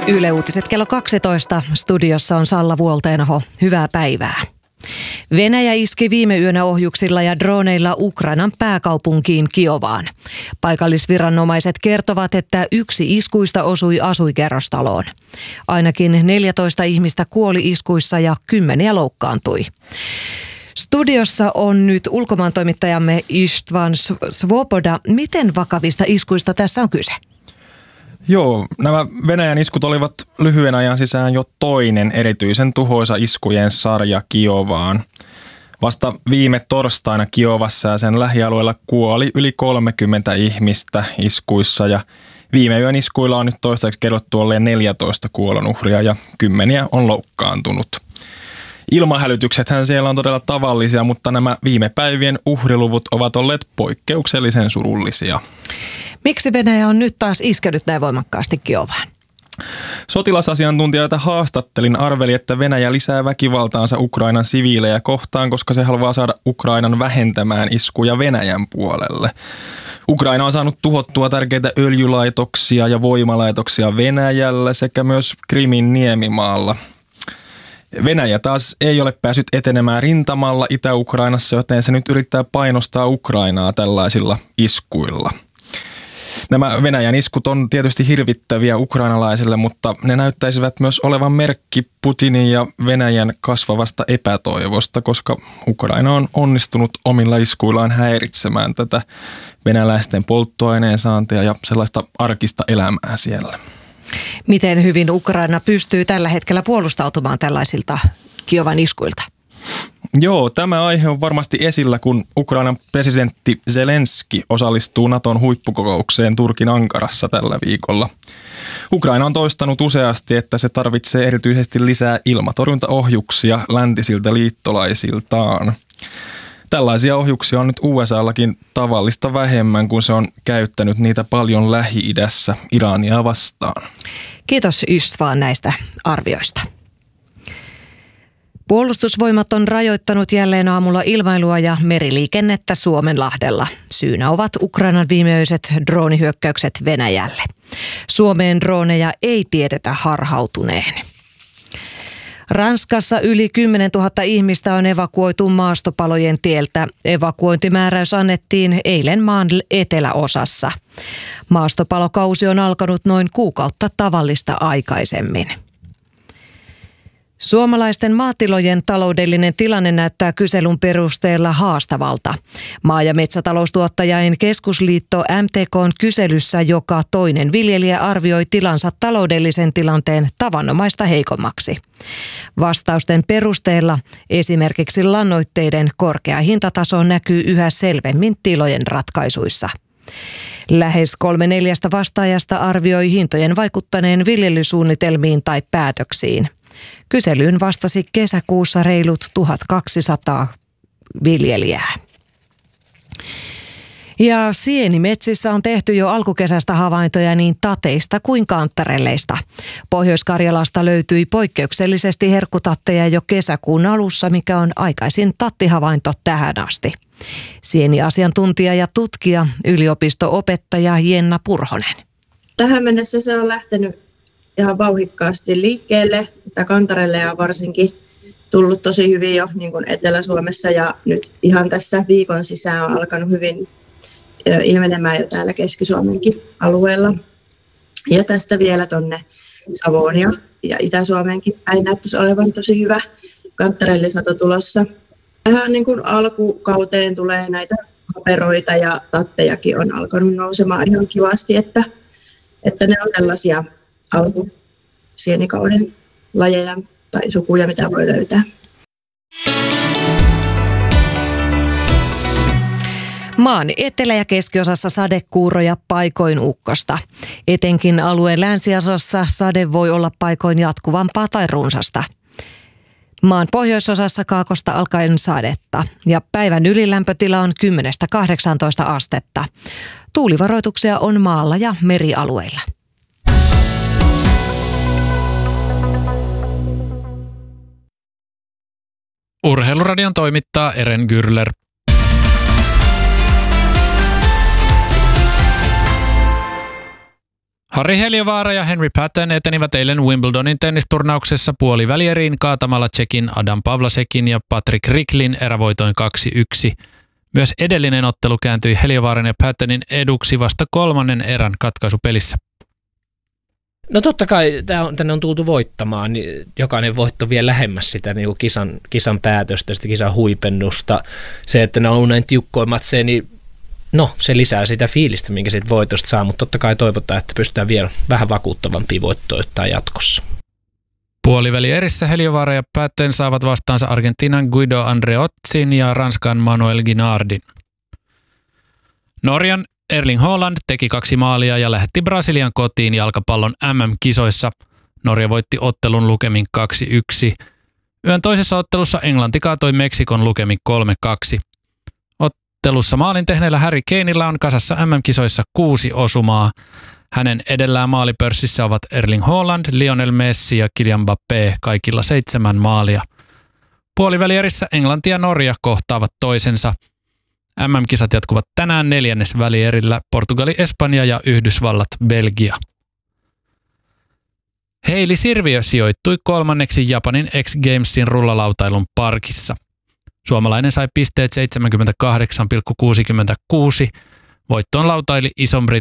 Yle Uutiset kello 12. Studiossa on Salla Vuolteenaho. Hyvää päivää. Venäjä iski viime yönä ohjuksilla ja droneilla Ukrainan pääkaupunkiin Kiovaan. Paikallisviranomaiset kertovat, että yksi iskuista osui asuinkerrostaloon. Ainakin 14 ihmistä kuoli iskuissa ja 10 loukkaantui. Studiossa on nyt ulkomaantoimittajamme Istvan Svoboda. Miten vakavista iskuista tässä on kyse? Joo, nämä Venäjän iskut olivat lyhyen ajan sisään jo toinen erityisen tuhoisa iskujen sarja Kiovaan. Vasta viime torstaina Kiovassa ja sen lähialueella kuoli yli 30 ihmistä iskuissa ja viime yön iskuilla on nyt toistaiseksi kerrottu olleen 14 kuolonuhria ja 10 on loukkaantunut. Ilmahälytyksethän siellä on todella tavallisia, mutta nämä viime päivien uhriluvut ovat olleet poikkeuksellisen surullisia. Miksi Venäjä on nyt taas iskenyt näin voimakkaasti Kiovaan? Sotilasasiantuntijoita haastattelin arveli, että Venäjä lisää väkivaltaansa Ukrainan siviilejä kohtaan, koska se haluaa saada Ukrainan vähentämään iskuja Venäjän puolelle. Ukraina on saanut tuhottua tärkeitä öljylaitoksia ja voimalaitoksia Venäjällä sekä myös Krimin niemimaalla. Venäjä taas ei ole päässyt etenemään rintamalla Itä-Ukrainassa, joten se nyt yrittää painostaa Ukrainaa tällaisilla iskuilla. Nämä Venäjän iskut on tietysti hirvittäviä ukrainalaisille, mutta ne näyttäisivät myös olevan merkki Putinin ja Venäjän kasvavasta epätoivosta, koska Ukraina on onnistunut omilla iskuillaan häiritsemään tätä venäläisten polttoaineen saantia ja sellaista arkista elämää siellä. Miten hyvin Ukraina pystyy tällä hetkellä puolustautumaan tällaisilta Kiovan iskuilta? Joo, tämä aihe on varmasti esillä, kun Ukrainan presidentti Zelenski osallistuu Naton huippukokoukseen Turkin Ankarassa tällä viikolla. Ukraina on toistanut useasti, että se tarvitsee erityisesti lisää ilmatorjuntaohjuksia läntisiltä liittolaisiltaan. Tällaisia ohjuksia on nyt USAllakin tavallista vähemmän, kun se on käyttänyt niitä paljon Lähi-idässä Irania vastaan. Kiitos Istvaan näistä arvioista. Puolustusvoimat on rajoittanut jälleen aamulla ilmailua ja meriliikennettä Suomenlahdella. Syynä ovat Ukrainan viimeiset droonihyökkäykset Venäjälle. Suomeen droneja ei tiedetä harhautuneen. Ranskassa yli 10 000 ihmistä on evakuoitu maastopalojen tieltä. Evakuointimääräys annettiin eilen maan eteläosassa. Maastopalokausi on alkanut noin kuukautta tavallista aikaisemmin. Suomalaisten maatilojen taloudellinen tilanne näyttää kyselyn perusteella haastavalta. Maa- ja metsätaloustuottajain keskusliitto MTK:n kyselyssä joka toinen viljelijä arvioi tilansa taloudellisen tilanteen tavanomaista heikommaksi. Vastausten perusteella esimerkiksi lannoitteiden korkea hintataso näkyy yhä selvemmin tilojen ratkaisuissa. Lähes 3/4 vastaajasta arvioi hintojen vaikuttaneen viljelysuunnitelmiin tai päätöksiin. Kyselyyn vastasi kesäkuussa reilut 1200 viljelijää. Ja sienimetsissä on tehty jo alkukesästä havaintoja niin tateista kuin kanttarelleista. Pohjois-Karjalasta löytyi poikkeuksellisesti herkkutatteja jo kesäkuun alussa, mikä on aikaisin tattihavainto tähän asti. Sieniasiantuntija ja tutkija, yliopisto-opettaja Jenna Purhonen. Tähän mennessä se on lähtenyt ihan vauhdikkaasti liikkeelle. Kantarelleja on varsinkin tullut tosi hyvin jo niin kuin Etelä-Suomessa ja nyt ihan tässä viikon sisään on alkanut hyvin ilmenemään jo täällä Keski-Suomenkin alueella. Ja tästä vielä tuonne Savoon ja Itä-Suomeenkin päin näyttäisi olevan tosi hyvä kantarellisato tulossa. Tähän niin kuin alkukauteen tulee näitä paperoita ja tattejakin on alkanut nousemaan ihan kivasti, että ne on sellaisia alkusienikauden lajeja tai sukuja, mitä voi löytää. Maan etelä- ja keskiosassa sadekuuroja, paikoin ukkosta. Etenkin alueen länsiosassa sade voi olla paikoin jatkuvampaa tai runsasta. Maan pohjoisosassa kaakosta alkaen sadetta ja päivän ylilämpötila on 10–18 astetta. Tuulivaroituksia on maalla ja merialueilla. Urheiluradion toimittaa Eren Gürler. Harri Heliövaara ja Henry Patton etenivät eilen Wimbledonin tennisturnauksessa puolivälieriin kaatamalla Tšekin Adam Pavlasekin ja Patrick Ricklin erävoitoin 2-1. Myös edellinen ottelu kääntyi Heliövaaran ja Pattonin eduksi vasta 3. erän katkaisupelissä. No totta kai tänne on tultu voittamaan, niin jokainen voitto vie lähemmäs sitä niin kisan päätöstä, sitä kisan huipennusta. Se, että ne on ollut näin tiukkoja matseja, niin no, se lisää sitä fiilistä, minkä siitä voitosta saa, mutta totta kai toivotaan, että pystytään vielä vähän vakuuttavampia voittoja ottaa jatkossa. Puolivälierissä Heliövaara ja Patton saavat vastaansa Argentiinan Guido Andreotzin ja Ranskan Manuel Guinardin. Norjan Erling Haaland teki 2 maalia ja lähetti Brasilian kotiin jalkapallon MM-kisoissa. Norja voitti ottelun lukemin 2-1. Yön toisessa ottelussa Englanti kaatoi Meksikon lukemin 3-2. Ottelussa maalin tehneellä Harry Kaneilla on kasassa MM-kisoissa 6 osumaa. Hänen edellään maalipörssissä ovat Erling Haaland, Lionel Messi ja Kylian Mbappé, kaikilla 7 maalia. Puolivälierissä Englanti ja Norja kohtaavat toisensa. MM-kisat jatkuvat tänään 4. välierillä Portugali, Espanja ja Yhdysvallat, Belgia. Hailey Sirviö sijoittui 3. Japanin X Gamesin rullalautailun parkissa. Suomalainen sai pisteet 78,66. Voittoon lautaili Ison-Britannian